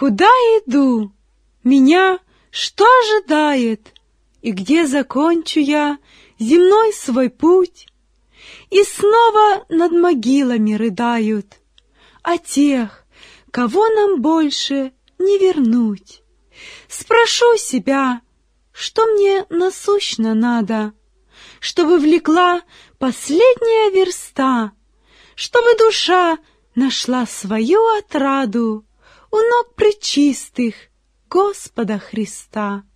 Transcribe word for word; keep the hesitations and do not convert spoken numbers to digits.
Куда иду? Меня что ожидает? И где закончу я земной свой путь? И снова над могилами рыдают о тех, кого нам больше не вернуть. Спрошу себя, что мне насущно надо, чтобы влекла последняя верста, чтобы душа нашла свою отраду у ног пречистых Господа Христа.